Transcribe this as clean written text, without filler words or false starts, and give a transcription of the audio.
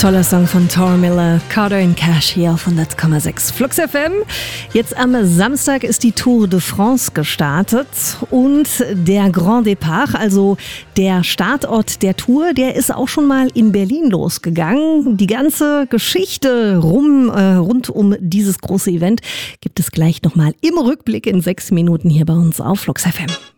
Toller Song von Tor Miller, Carter in Cash hier auf 100,6 Flux FM. Jetzt am Samstag ist die Tour de France gestartet und der Grand Départ, also der Startort der Tour, der ist auch schon mal in Berlin losgegangen. Die ganze Geschichte rund um dieses große Event gibt es gleich nochmal im Rückblick in 6 Minuten hier bei uns auf Flux FM.